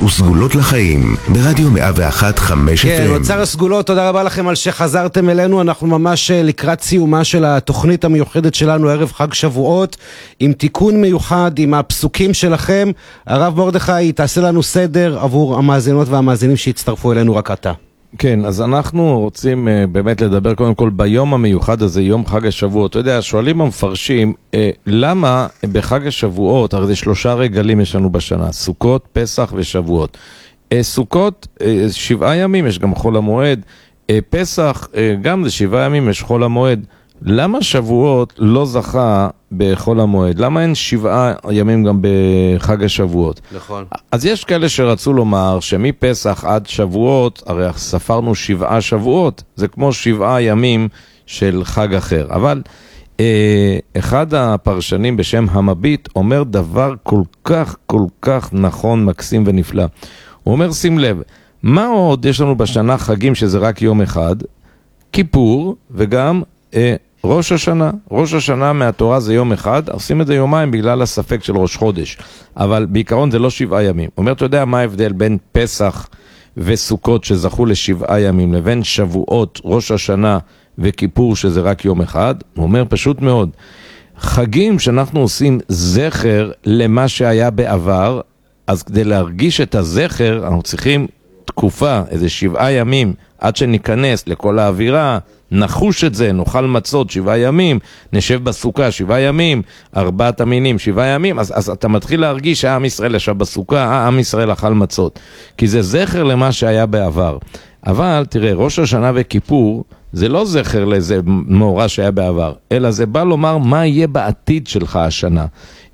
וסגולות לחיים ברדיו 101.5 כן, FM. אוצר הסגולות, תודה רבה לכם על שחזרתם אלינו. אנחנו ממש לקראת סיומה של התוכנית המיוחדת שלנו ערב חג שבועות, עם תיקון מיוחד, עם הפסוקים שלכם. הרב מרדכי, תעשה לנו סדר עבור המאזינות והמאזינים שהצטרפו אלינו רק עתה. כן, אז אנחנו רוצים באמת לדבר קודם כל ביום המיוחד הזה, יום חג השבועות. אתה יודע, שואלים המפרשים, למה בחג השבועות, הרי זה 3 רגלים יש לנו בשנה, סוכות, פסח ושבועות. סוכות, 7 ימים, יש גם חול המועד. פסח, גם זה 7 ימים, יש חול המועד. למה שבועות לא זכה בחול המועד? למה אין 7 ימים גם בחג השבועות? נכון. אז יש כאלה שרצו לומר שמפסח עד שבועות, הרי ספרנו 7 שבועות, זה כמו 7 ימים של חג אחר. אבל אחד הפרשנים בשם המביט אומר דבר כל כך נכון, מקסים ונפלא. הוא אומר, שים לב, מה עוד יש לנו בשנה חגים שזה רק יום אחד? כיפור וגם ראש השנה. ראש השנה מהתורה זה יום אחד, עושים את זה יומיים בגלל הספק של ראש חודש. אבל בעיקרון זה לא 7 ימים. הוא אומר, אתה יודע מה ההבדל בין פסח וסוכות שזכו ל7 ימים, לבין שבועות, ראש השנה וכיפור שזה רק יום אחד? הוא אומר, פשוט מאוד. חגים שאנחנו עושים זכר למה שהיה בעבר, אז כדי להרגיש את הזכר, אנחנו צריכים תקופה, איזה 7 ימים, עד שניכנס לכל האווירה, נחוש את זה, נאכל מצות 7 ימים, נשב בסוכה 7 ימים, 4 המינים 7 ימים, אז אתה מתחיל להרגיש שהעם ישראל ישב בסוכה, העם ישראל אכל מצות, כי זה זכר למה שהיה בעבר. אבל תראה, ראש השנה וכיפור, זה לא זכר לאיזה מאורע שהיה בעבר, אלא זה בא לומר מה יהיה בעתיד שלך השנה.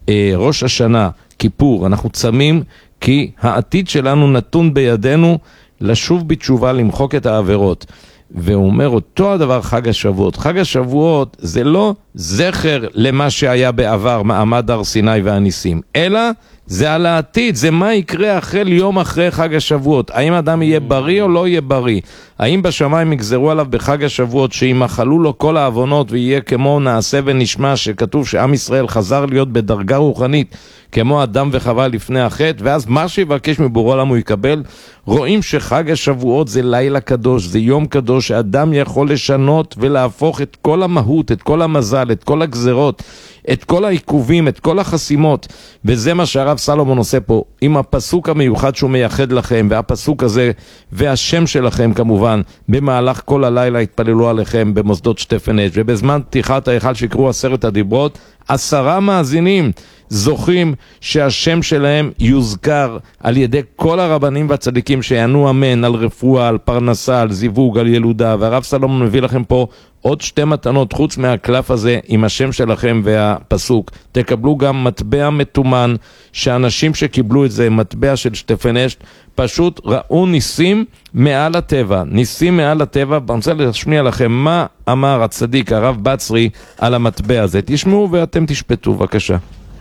ראש השנה, כיפור, אנחנו צמים, כי העתיד שלנו נתון בידינו לשוב בתשובה, למחוק את העבירות. והוא אומר אותו הדבר חג השבועות. חג השבועות זה לא זכר למה שהיה בעבר, מעמד הר סיני והניסים, אלא זה על העתיד, זה מה יקרה יום אחרי חג השבועות. האם אדם יהיה בריא או לא יהיה בריא? האם בשמיים יגזרו עליו בחג השבועות שימחלו לו כל העוונות ויהיה כמו נעשה ונשמע, שכתוב שעם ישראל חזר להיות בדרגה רוחנית כמו אדם וחווה לפני החטא, ואז מה שיבקש מבורא עולם הוא יקבל? רואים שחג השבועות זה לילה קדוש, זה יום קדוש שאדם יכול לשנות ולהפוך את כל המהות, את כל המזל, את כל הגזרות, את כל העיכובים, את כל החסימות. וזה מה שהרב סלומון עושה פה עם הפסוק המיוחד שהוא מייחד לכם, והפסוק הזה והשם שלכם כמובן במהלך כל הלילה התפללו עליכם במוסדות שטפן אש, ובזמן פתיחת ההיכל שיקראו 10 הדיברות 10 מאזינים זוכים שהשם שלהם יוזכר על ידי כל הרבנים והצדיקים שיענו אמן על רפואה, על פרנסה, על זיווג, על ילודה. והרב סלומון מביא לכם פה עוד 2 מתנות חוץ מהקלף הזה עם השם שלכם והפסוק. תקבלו גם מטבע מתומן, שאנשים שקיבלו את זה, מטבע של שטפן אש, פשוט ראו ניסים מעל הטבע, ניסים מעל הטבע. אני רוצה להשמיע לכם מה אמר הצדיק הרב בצרי על המטבע הזה. תשמעו ואתם תשפטו, בבקשה.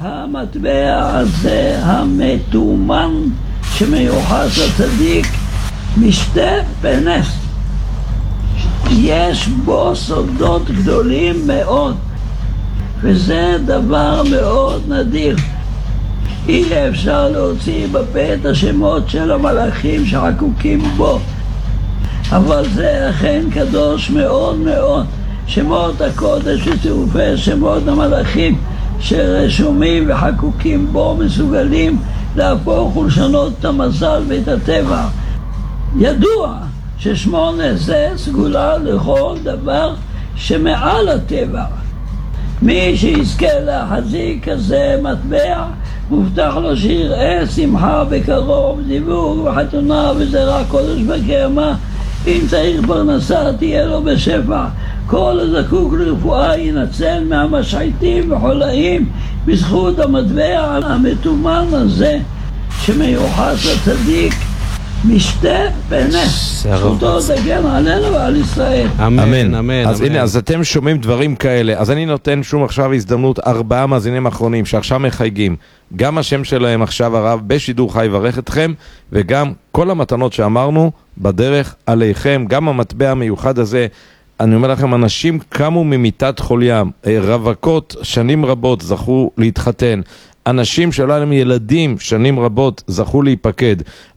המטבע הזה המתומן שמיוחס לצדיק משטפן אש, יש בו סודות גדולים מאוד, וזה דבר מאוד נדיר. אי אפשר להוציא בפה את השמות של המלאכים שחקוקים בו, אבל זה אכן קדוש מאוד מאוד. שמות הקודש וצירופי שמות המלאכים שרשומים וחקוקים בו מסוגלים להפוך ולשנות את המזל ואת הטבע. ידוע ש8 זה סגולה לכל דבר שמעל הטבע. מי שיזכה להחזיק כזה מטבע, מובטח לו שיראה שמחה בקרוב, זיווג וחתונה וזרע קודש בקרמה. אם צריך פרנסה תהיה לו בשפע. כל הזקוק לרפואה ינצל מהמשחיתים וחולאים בזכות המטבע המתומן הזה שמיוחס לצדיק משטפן אש. זכותו תגן עלינו ועל ישראל. אמן, אמן. אז הנה, אז אתם שומעים דברים כאלה. אז אני נותן שום עכשיו הזדמנות 4 מאזינים אחרונים שעכשיו מחייגים. גם השם שלהם עכשיו הרב בשידור חי יברך אתכם, וגם כל המתנות שאמרנו בדרך עליכם, גם המטבע המיוחד הזה. אני אומר לכם, אנשים קמו ממיטת חוליים, רווקות שנים רבות זכו להתחתן, אנשים שלא להם ילדים שנים רבות זכו להיפקד,